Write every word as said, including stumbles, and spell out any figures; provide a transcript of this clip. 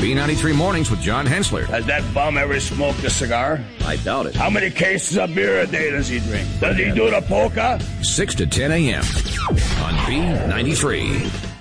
B ninety-three Mornings with John Hensler. Has that bum ever smoked a cigar? I doubt it. How many cases of beer a day does he drink? Does he do the polka? six to ten a.m. on B ninety-three.